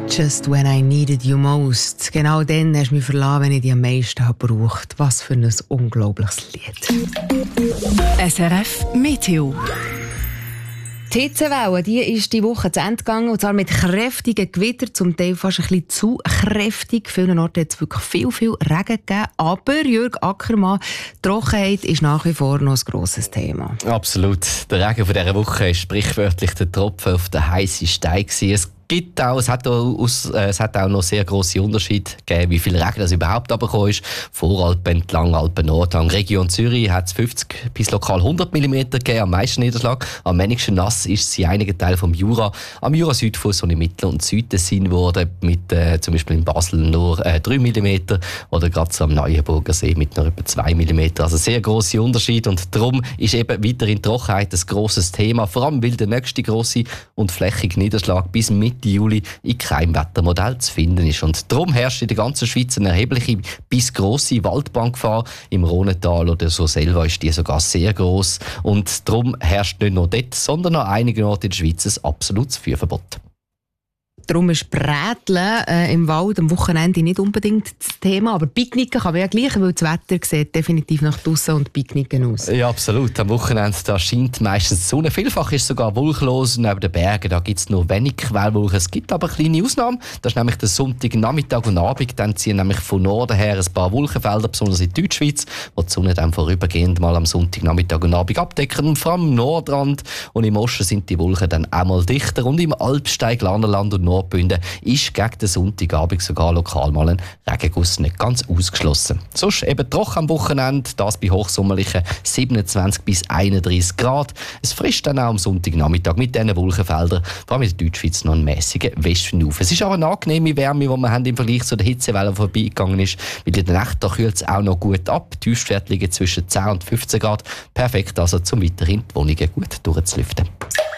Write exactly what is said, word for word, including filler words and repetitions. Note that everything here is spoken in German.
Just when I needed you most. Genau dann hast du mich verlassen, wenn ich dich am meisten gebraucht habe. Was für ein unglaubliches Lied. S R F Meteo. Die Hitzewelle, die ist die Woche zu Ende gegangen, und zwar mit kräftigen Gewittern, zum Teil fast ein bisschen zu kräftig. Vielen Orten hat es wirklich viel, viel Regen gegeben. Aber Jürg Ackermann, die Trockenheit ist nach wie vor noch ein grosses Thema. Absolut. Der Regen von dieser Woche war sprichwörtlich der Tropfen auf den heißen Stein. Es gibt auch, es hat auch, aus, äh, es hat auch noch sehr grosse Unterschiede gegeben, wie viel Regen das überhaupt runtergekommen ist. Voralpen entlang, Alpen Nordhang, Region Zürich hat es fünfzig bis lokal hundert Millimeter gegeben, am meisten Niederschlag. Am wenigsten nass ist es in einigen Teilen vom Jura. Am Jura-Südfuss und im Mittel- und Südtessin wurde mit äh, zum Beispiel in Basel nur äh, drei Millimeter oder gerade so am Neuenburger See mit nur etwa zwei Millimeter. Also sehr grosse Unterschiede, und darum ist eben weiterhin Trockenheit ein grosses Thema, vor allem weil der nächste grosse und flächige Niederschlag bis Mitte Juli in keinem Wettermodell zu finden ist. Und darum herrscht in der ganzen Schweiz eine erhebliche bis grosse Waldbrandgefahr. Im Rhonental oder so selber ist die sogar sehr gross. Und darum herrscht nicht nur dort, sondern an einigen Orten in der Schweiz ein absolutes Feuerverbot. Darum ist Bräteln äh, im Wald am Wochenende nicht unbedingt das Thema. Aber Picknicken kann man ja gleich, weil das Wetter sieht definitiv nach draussen und Picknicken aus. Ja, absolut. Am Wochenende da scheint meistens die Sonne. Vielfach ist es sogar wolkenlos. Neben den Bergen da gibt es nur wenig Quellwolken. Es gibt aber kleine Ausnahmen. Das ist nämlich der Sonntag, Nachmittag und Abend. Dann ziehen nämlich von Norden her ein paar Wolkenfelder, besonders in Deutschschweiz, wo die Sonne dann vorübergehend mal am Sonntag, Nachmittag und Abend abdecken. Und vor allem im Nordrand und im Osten sind die Wolken dann auch mal dichter. Und im Alpsteig, Glarnerland und Nordbünden ist gegen den Sonntagabend sogar lokal mal ein Regenguss nicht ganz ausgeschlossen. Sonst eben trocken am Wochenende, das bei hochsommerlichen siebenundzwanzig bis einunddreißig Grad. Es frisst dann auch am Sonntagnachmittag mit diesen Wolkenfeldern, vor allem in der Deutschschweiz, noch einen mäßigen Westenlauf. Es ist aber eine angenehme Wärme, die wir haben im Vergleich zu der Hitzewelle, die vorbeigegangen ist, weil in der Nacht da kühlt es auch noch gut ab. Die Tiefstwerte liegen zwischen zehn und fünfzehn Grad. Perfekt also, um weiterhin die Wohnungen gut durchzulüften.